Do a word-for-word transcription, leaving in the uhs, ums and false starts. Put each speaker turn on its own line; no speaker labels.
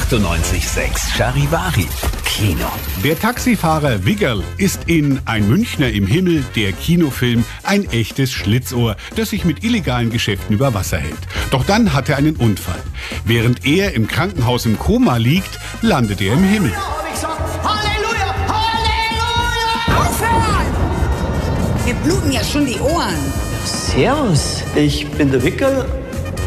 achtundneunzig Komma sechs Charivari Kino.
Der Taxifahrer Wiggerl ist in Ein Münchner im Himmel, der Kinofilm, ein echtes Schlitzohr, das sich mit illegalen Geschäften über Wasser hält. Doch dann hat er einen Unfall. Während er im Krankenhaus im Koma liegt, landet er im Himmel.
Halleluja! Halleluja! Aufhören! Mir bluten ja schon die Ohren.
Servus, ich bin der Wickerl